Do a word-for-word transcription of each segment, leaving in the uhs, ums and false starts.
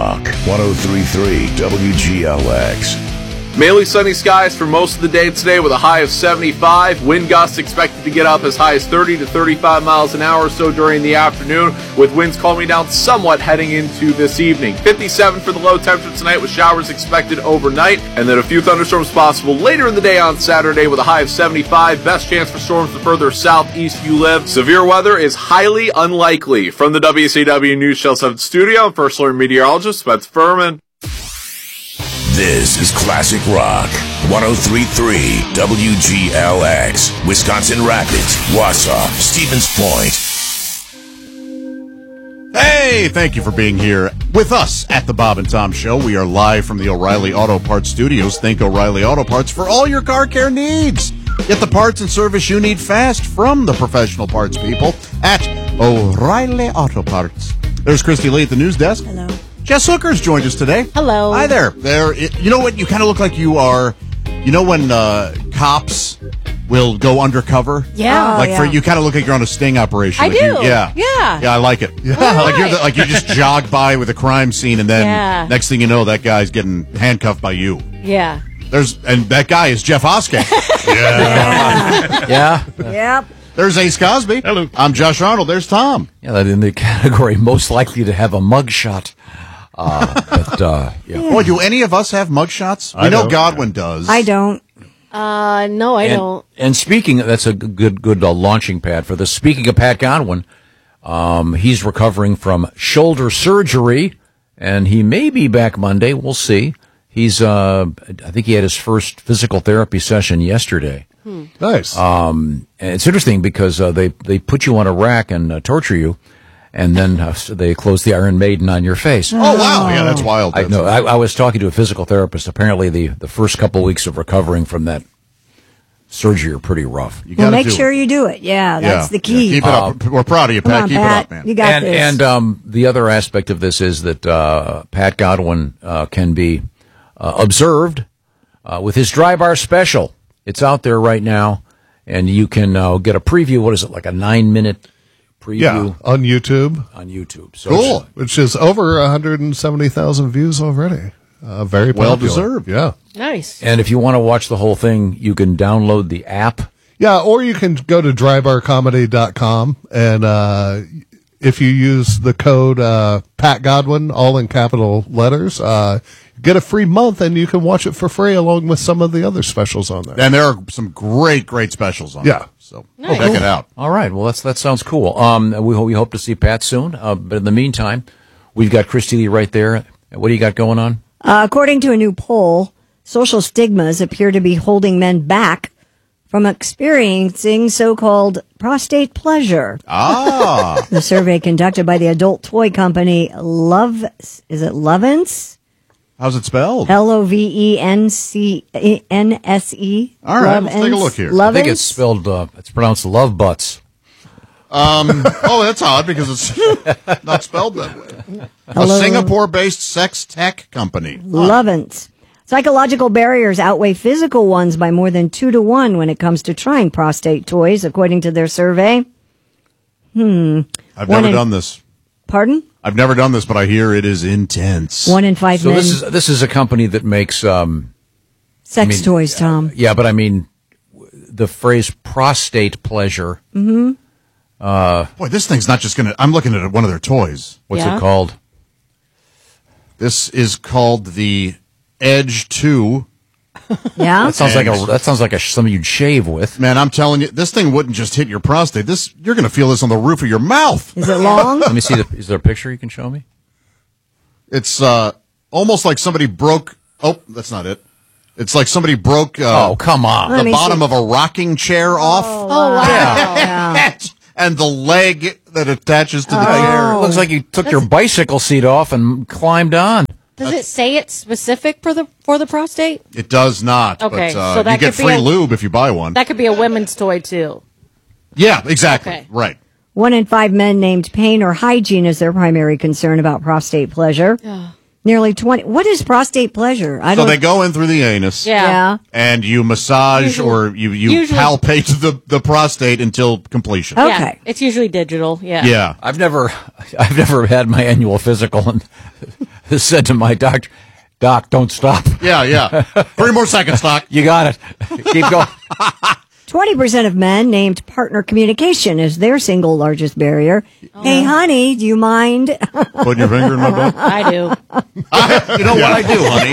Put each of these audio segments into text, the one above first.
Rock, one oh three point three W G L X. Mainly sunny skies for most of the day today with a high of seventy-five. Wind gusts expected to get up as high as thirty to thirty-five miles an hour or so during the afternoon, with winds calming down somewhat heading into this evening. fifty-seven for the low temperature tonight with showers expected overnight, and then a few thunderstorms possible later in the day on Saturday with a high of seventy-five. Best chance for storms the further southeast you live. Severe weather is highly unlikely. From the W C W News Channel seven studio, I'm First Alert Meteorologist Spencer Furman. This is Classic Rock, one oh three point three W G L X, Wisconsin Rapids, Wausau, Stevens Point. Hey, thank you for being here with us at the Bob and Tom Show. We are live from the O'Reilly Auto Parts Studios. Thank O'Reilly Auto Parts for all your car care needs. Get the parts and service you need fast from the professional parts people at O'Reilly Auto Parts. There's Christy Lee at the news desk. Hello. Jess Hooker's joined us today. Hello. Hi there. There. It, you know what? You kind of look like you are. You know when uh, cops will go undercover? Yeah. Like oh, for yeah. you, kind of look like you're on a sting operation. I like do. You, yeah. Yeah. Yeah, I like it. Yeah. Right. Like you're the, like you just jog by with a crime scene, and then Yeah. next thing you know, that guy's getting handcuffed by you. Yeah. There's and that guy is Jeff Oskey. Yeah. Yeah. Yep. There's Ace Cosby. Hello. I'm Josh Arnold. There's Tom. Yeah, that in the category most likely to have a mugshot. Uh, but, uh, yeah. Boy, do any of us have mugshots? We I know don't. Godwin does. I don't. Uh, no, I and, don't. And speaking, that's a good, good uh, launching pad for this. Speaking of Pat Godwin, um, he's recovering from shoulder surgery, and he may be back Monday. We'll see. He's, uh, I think he had his first physical therapy session yesterday. Hmm. Nice. Um, and it's interesting because uh, they they put you on a rack and uh, torture you, and then uh, they close the Iron Maiden on your face. Oh, wow. Yeah, that's wild. I That's know. I, I was talking to a physical therapist. Apparently, the, the first couple weeks of recovering from that surgery are pretty rough. You Well, gotta make do sure it. you do it. Yeah, that's Yeah. the key. Yeah, keep it up. We're proud of you, Come Pat. on, keep Pat. it up, man. You got and this. and um, the other aspect of this is that uh, Pat Godwin uh, can be uh, observed uh, with his Dry Bar special. It's out there right now, and you can uh, get a preview. What is it, like a nine-minute preview? Yeah, on YouTube. On YouTube. So Cool. it's- Which is over one hundred seventy thousand views already. Uh, very Well popular. deserved. Yeah. Nice. And if you want to watch the whole thing, you can download the app. Yeah, or you can go to dry bar comedy dot com, and uh, if you use the code uh, Pat Godwin, all in capital letters, uh, get a free month, and you can watch it for free along with some of the other specials on there. And there are some great, great specials on Yeah. it. So Nice. check it out. All right. Well, that's that sounds cool. Um, we ho- we hope to see Pat soon. Uh, but in the meantime, we've got Christy Lee right there. What do you got going on? Uh, according to a new poll, social stigmas appear to be holding men back from experiencing so-called prostate pleasure. Ah. The survey conducted by the adult toy company Love, is it Lovence? How's it spelled? L O V E N C N S E. All right, let's take a look here. I think it's spelled, uh, it's pronounced love butts. Um, oh, that's odd because it's not spelled that way. A Hello. Singapore-based sex tech company. Lovence. Psychological barriers outweigh physical ones by more than two to one when it comes to trying prostate toys, according to their survey. Hmm. I've One never in- done this. Pardon? I've never done this, but I hear it is intense. One in five So men. this is this is a company that makes um, Sex I mean, toys, Tom. yeah, but I mean the phrase prostate pleasure. Mm-hmm. Uh, Boy, this thing's not just going to... I'm looking at one of their toys. what's Yeah. it called? This is called the Edge two. Yeah? That sounds like a that sounds like a something you'd shave with. Man, I'm telling you, this thing wouldn't just hit your prostate. This You're going to feel this on the roof of your mouth. Is it long? Let me see. The, is there a picture you can show me? It's uh, almost like somebody broke... Oh, that's not it. It's like somebody broke uh, Oh, come on. Let the me bottom see. of a rocking chair off. Oh, wow. Yeah. And the leg that attaches to the Oh. chair. It looks like you took your bicycle seat off and climbed on. Does it say it's specific for the for the prostate? It does not. Okay, but uh, so that you get could be free a- lube if you buy one. That could be a women's toy too. Yeah, exactly. Okay. Right. One in five men named pain or hygiene as their primary concern about prostate pleasure. Nearly twenty. What is prostate pleasure? I So don't. they go in through the anus. Yeah. Yeah. And you massage Usually- or you, you usually- palpate the, the prostate until completion. Okay. Yeah, it's usually digital. Yeah. Yeah. I've never, I've never had my annual physical, and said to my doctor, Doc, don't stop. Yeah, yeah. Three more seconds, Doc. You got it. Keep going. twenty percent of men named partner communication as their single largest barrier. Oh. Hey, honey, do you mind? Putting your finger in my butt? I do. I, you know what I do, honey?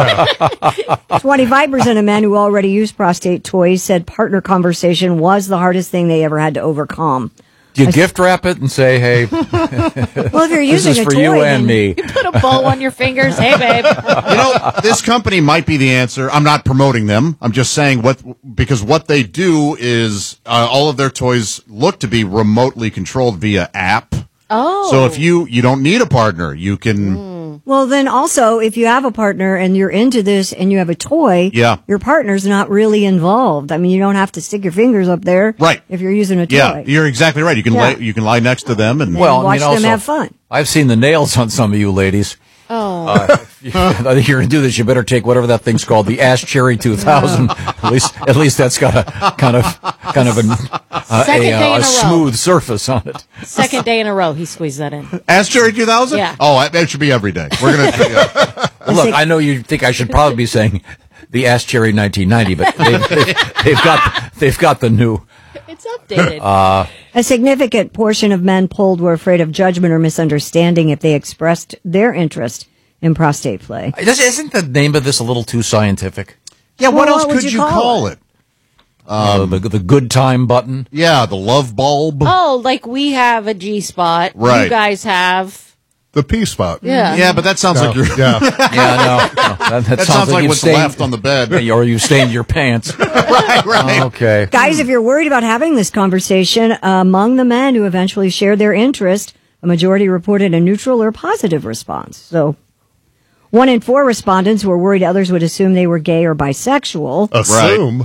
I do. twenty-five percent of men who already use prostate toys said partner conversation was the hardest thing they ever had to overcome. Do you I gift wrap it and say, hey, well, if you're using this is a for toy, you and me? You put a bow on your fingers. Hey, babe. You know, this company might be the answer. I'm not promoting them. I'm just saying what, because what they do is uh, all of their toys look to be remotely controlled via app. Oh. So if you, you don't need a partner, you can. Mm. Well, then also, if you have a partner and you're into this and you have a toy, yeah. your partner's not really involved. I mean, you don't have to stick your fingers up there. Right. If you're using a toy. Yeah, you're exactly right. You can Yeah. lay, you can lie next to them and, And well, watch I mean, them also, have fun. I've seen the nails on some of you ladies. Oh. Uh, if you're going to do this, you better take whatever that thing's called, the Ash Cherry two thousand. At least, at least that's got a kind of, kind of a, uh, Second a, day uh, in a a row. smooth surface on it. Second day in a row, he squeezed that in. Ask Jerry two thousand? Yeah. Oh, that, that should be every day. We're going to. Yeah. Look, I know you think I should probably be saying the Ash Cherry nineteen ninety, but they've, they've, they've got, they've got the new. It's updated. Uh, A significant portion of men polled were afraid of judgment or misunderstanding if they expressed their interest in prostate play. Isn't the name of this a little too scientific? Yeah, what Well, else what would could you you call call it? Uh, the, the good time button? Yeah, the love bulb. Oh, like we have a G spot. Right. You guys have. The P spot. Yeah. Yeah, but that sounds No, like you're. yeah. Yeah, no. no that, that That sounds like you've what's stained- left on the bed. Or you stained your pants. Right, right. Okay. Guys, if you're worried about having this conversation, uh, among the men who eventually shared their interest, a majority reported a neutral or positive response. So one in four respondents were worried others would assume they were gay or bisexual. Assume.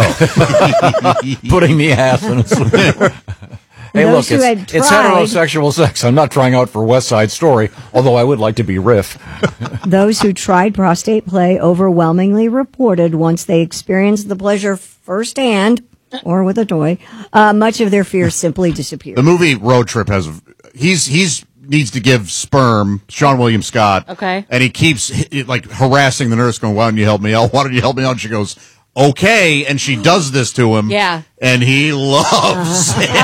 Putting the ass in a sleep. Hey, Those look, who it's, had it's tried- heterosexual sex. I'm not trying out for West Side Story, although I would like to be Riff. Those who tried prostate play overwhelmingly reported once they experienced the pleasure firsthand or with a toy, uh, much of their fears simply disappeared. The movie Road Trip has. He's he's needs to give sperm. Sean William Scott. Okay. And he keeps like harassing the nurse, going, "Why don't you help me out? Why don't you help me out?" And she goes, "Okay," and she does this to him. Yeah. And he loves it.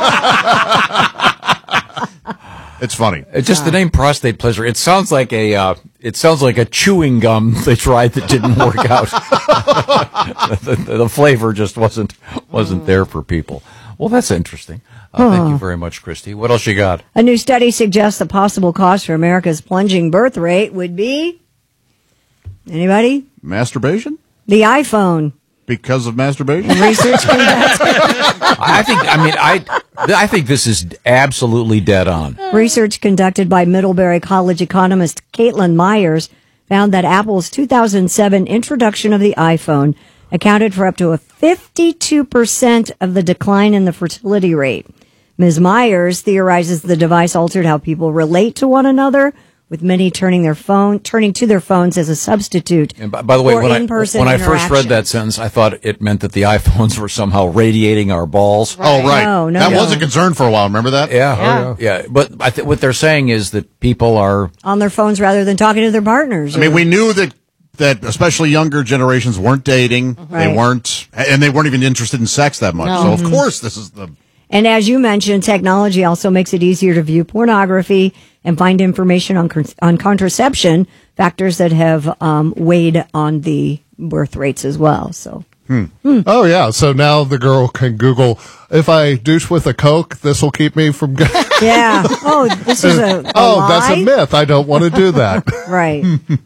It's funny. It's just the name prostate pleasure. It sounds like a uh, it sounds like a chewing gum they tried that didn't work out. the, the, the flavor just wasn't wasn't there for people. Well, that's interesting. Uh, Thank you very much, Christy. What else you got? A new study suggests the possible cause for America's plunging birth rate would be anybody? Masturbation? The iPhone. Because of masturbation? Research conducted, I think. I mean, I I think this is absolutely dead on. research conducted by Middlebury College economist Caitlin Myers found that Apple's two thousand seven introduction of the iPhone accounted for up to a fifty-two percent of the decline in the fertility rate. Miz Myers theorizes the device altered how people relate to one another, with many turning their phone, turning to their phones as a substitute. And by, by the way, for when I in-person when I first read interaction. that sentence, I thought it meant that the iPhones were somehow radiating our balls. Oh, right. No, no, that no. was a concern for a while. Remember that? Yeah, Yeah. yeah. But I th- what they're saying is that people are. on their phones rather than talking to their partners. I mean, we knew that that especially younger generations weren't dating. Right. They weren't, and they weren't even interested in sex that much. No. So, of course, this is the. And as you mentioned, technology also makes it easier to view pornography and find information on con- on contraception, factors that have um, weighed on the birth rates as well. So, Oh, yeah. So now the girl can Google, if I douche with a Coke, this will keep me from. Go- yeah. Oh, this is a, a oh, lie? that's a myth. I don't want to do that. Right.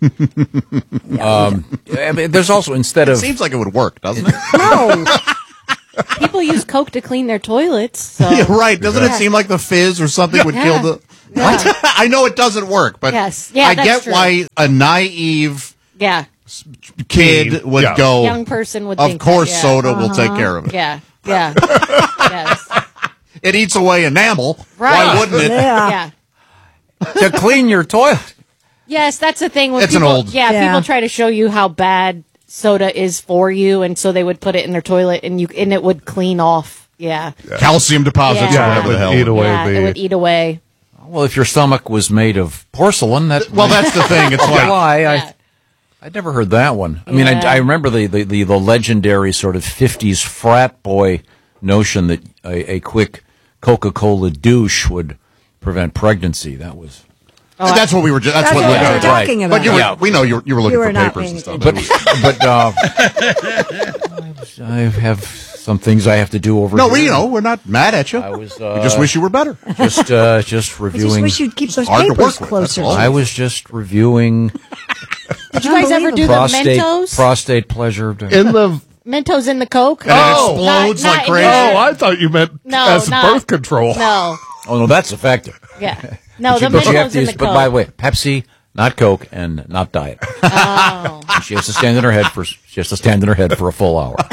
Um, I mean, there's also instead It of seems like it would work, doesn't it? No. People use Coke to clean their toilets. So. Yeah, right. Doesn't it seem like the fizz or something would kill the. What? I know it doesn't work, but Yes. Yeah, I that's get true. why a naive Yeah. kid would Yeah. go. Young person would Of think course, that, yeah. soda will take care of it. Yeah. Yeah. Yes. It eats away enamel. Right. Why wouldn't it? Yeah. Yeah. to clean your toilet. Yes, that's the thing. When It's an people, old- Yeah, Yeah. people try to show you how bad soda is for you, and so they would put it in their toilet, and you and it would clean off. Yeah. Calcium deposits Yeah. or whatever the hell. Eat away yeah, the. it would eat away. Well, if your stomach was made of porcelain, that Well, that's the thing. It's like why I I'd never heard that one. I mean, Yeah. I, I remember the, the, the, the legendary sort of fifties frat boy notion that a, a quick Coca-Cola douche would prevent pregnancy. That was. that's what we were. Ju- that's, That's what what we we were were talking about. But you were, Yeah. we know you were, you were looking You were for not papers paying and stuff. But but uh, I have some things I have to do over no, here. we you know we're not mad at you. I was. Uh, we just wish you were better. just uh, just I just reviewing. wish you'd keep those hard to papers work with, that's closer. all. I was just reviewing Did you guys ever do the prostate Mentos? prostate pleasure. In the Mentos in the Coke? And it explodes Not- like not in crazy. the- oh, I thought you meant No, as not- birth control. No. Oh no, that's effective. Yeah. No, the But you have Mentos to in use. the But Coke. by the way, Pepsi, not Coke, and not Diet. Oh. She has to stand on her head for. She has to stand on her head for a full hour.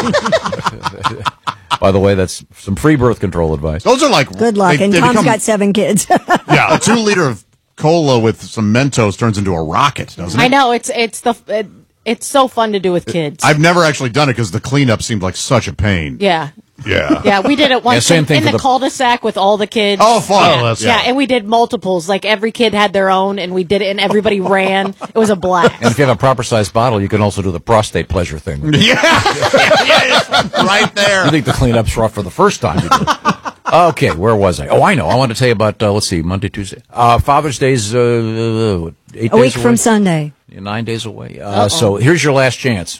By the way, that's some free birth control advice. Those are like Good luck. they- and they Tom's become- got seven kids. yeah, a two liter of cola with some Mentos turns into a rocket, doesn't it? I know it's it's the it, it's so fun to do with kids. I've never actually done it because the cleanup seemed like such a pain. yeah. Yeah. Yeah, we did it once Yeah, same in, thing in for the, the- cul-de-sac with all the kids. Oh, fun. Yeah. Oh, that's- yeah, yeah. and we did multiples. Like every kid had their own, and we did it, and everybody ran. It was a blast. And if you have a proper sized bottle, you can also do the prostate pleasure thing. Yeah. yeah, it's right there. You think the cleanup's rough for the first time you do it. Okay, where was I? Oh, I know. I want to tell you about, uh, let's see, Monday, Tuesday. Uh, Father's Day's uh, uh, eight A days week away. from Sunday. Yeah, nine days away. Uh, so here's your last chance.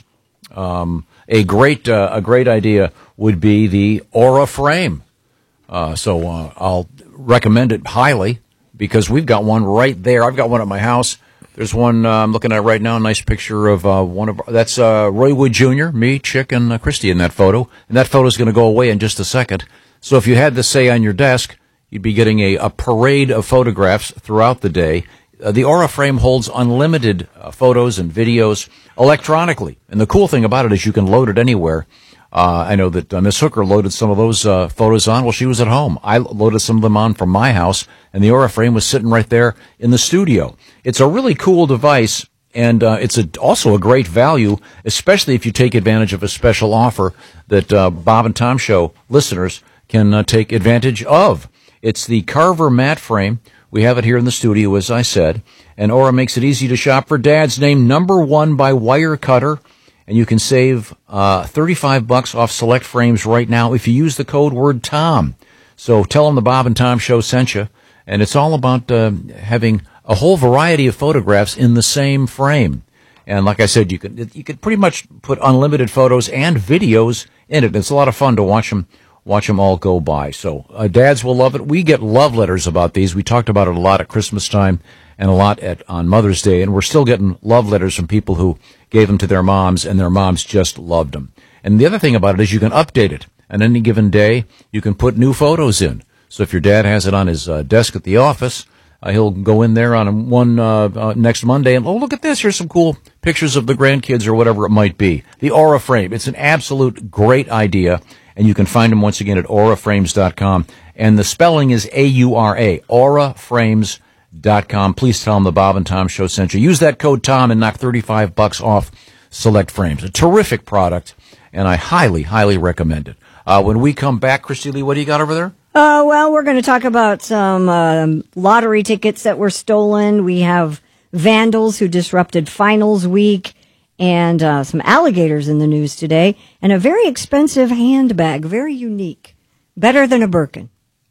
Um, a great uh, a great idea would be the Aura frame. Uh, so uh, I'll recommend it highly because we've got one right there. I've got one at my house. There's one uh, I'm looking at right now. A nice picture of uh, one of that's uh, Roy Wood Junior, me, Chick, and uh, Christy in that photo. And that photo's going to go away in just a second. So if you had this, say, on your desk, you'd be getting a, a parade of photographs throughout the day. Uh, the Aura frame holds unlimited uh, photos and videos electronically. And the cool thing about it is you can load it anywhere. Uh, I know that uh, Miss Hooker loaded some of those uh, photos on while she was at home. I loaded some of them on from my house, and the Aura frame was sitting right there in the studio. It's a really cool device, and uh, it's a, also a great value, especially if you take advantage of a special offer that uh, Bob and Tom Show listeners can uh, take advantage of. It's the Carver mat frame. We have it here in the studio, as I said, and Aura makes it easy to shop for dads. Named number one by Wirecutter, and you can save uh, thirty-five bucks off select frames right now if you use the code word Tom. So tell them the Bob and Tom Show sent you, and it's all about uh, having a whole variety of photographs in the same frame. And like I said, you could you could pretty much put unlimited photos and videos in it. It's a lot of fun to watch them. Watch them all go by. So uh, dads will love it. We get love letters about these. We talked about it a lot at Christmas time and a lot at on Mother's Day, and we're still getting love letters from people who gave them to their moms, and their moms just loved them. And the other thing about it is you can update it. On any given day, you can put new photos in. So if your dad has it on his uh, desk at the office, uh, he'll go in there on one uh, uh, next Monday and, oh, look at this. Here's some cool pictures of the grandkids or whatever it might be. The Aura frame. It's an absolute great idea. And you can find them once again at aura frames dot com. And the spelling is A U R A, aura frames dot com. Please tell them the Bob and Tom Show sent you. Use that code Tom and knock thirty-five bucks off select frames. A terrific product, and I highly, highly recommend it. Uh, when we come back, Christy Lee, what do you got over there? Uh, well, we're going to talk about some um, lottery tickets that were stolen. We have vandals who disrupted finals week. And uh, some alligators in the news today, and a very expensive handbag, very unique, better than a Birkin,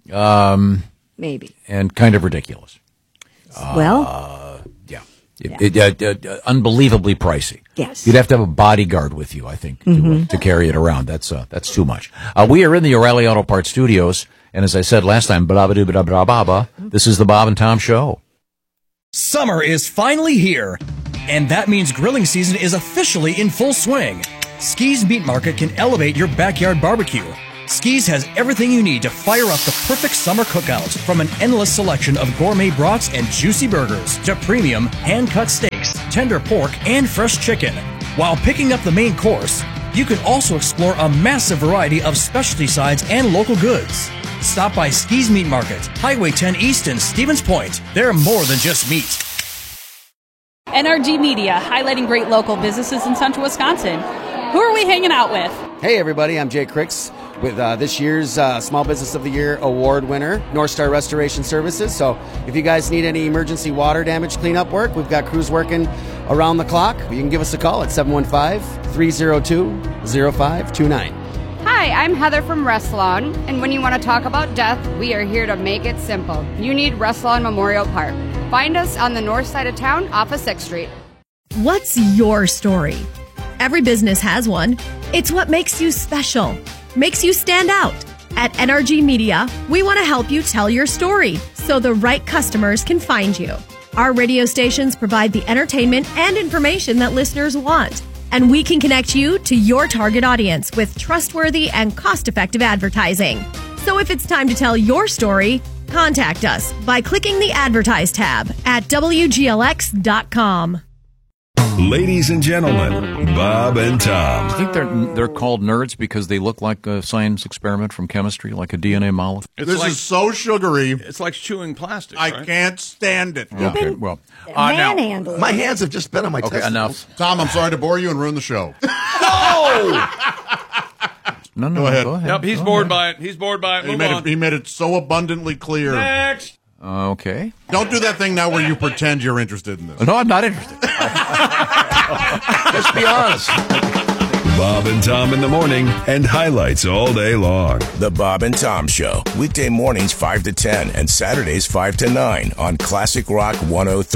Um, maybe. and kind of ridiculous. Well, Uh, yeah. It, it, uh, uh, unbelievably pricey. Yes. You'd have to have a bodyguard with you, I think, to, uh, to carry it around. That's uh, that's too much. Uh, we are in the O'Reilly Auto Parts studios, and as I said last time, blah, blah, blah, blah, blah, blah, this is the Bob and Tom Show. Summer is finally here, and that means grilling season is officially in full swing. Ski's Meat Market can elevate your backyard barbecue. Ski's has everything you need to fire up the perfect summer cookout, from an endless selection of gourmet brats and juicy burgers to premium hand-cut steaks, tender pork, and fresh chicken. While picking up the main course, you can also explore a massive variety of specialty sides and local goods. Stop by Ski's Meat Market, Highway ten East in Stevens Point. They're more than just meat. N R G Media, highlighting great local businesses in central Wisconsin. Who are we hanging out with? Hey everybody, I'm Jay Cricks. with uh, this year's uh, Small Business of the Year award winner, North Star Restoration Services. So if you guys need any emergency water damage cleanup work, we've got crews working around the clock. You can give us a call at seven one five, three oh two, oh five two nine. Hi, I'm Heather from Restlawn, and when you want to talk about death, we are here to make it simple. You need Restlawn Memorial Park. Find us on the north side of town off of sixth street. What's your story? Every business has one. It's what makes you special, makes you stand out. At N R G Media, we want to help you tell your story so the right customers can find you. Our radio stations provide the entertainment and information that listeners want, and we can connect you to your target audience with trustworthy and cost-effective advertising. So if it's time to tell your story, contact us by clicking the Advertise tab at W G L X dot com. Ladies and gentlemen, Bob and Tom. Do you think they're they're called nerds because they look like a science experiment from chemistry, like a D N A molecule? It's this like, is so sugary. It's like chewing plastic. I right? can't stand it. Okay, well, uh, now, my hands have just been on my okay, testicles. Enough. Tom, I'm sorry to bore you and ruin the show. No! No, no, go ahead. Go ahead. Yep, he's go bored ahead. by it. He's bored by it. He Move made on. it. He made it so abundantly clear. Next. Uh, okay. Don't do that thing now where you pretend you're interested in this. No, I'm not interested. Let's be honest. Bob and Tom in the morning and highlights all day long. The Bob and Tom Show. Weekday mornings five to ten and Saturdays five to nine on Classic Rock one oh three.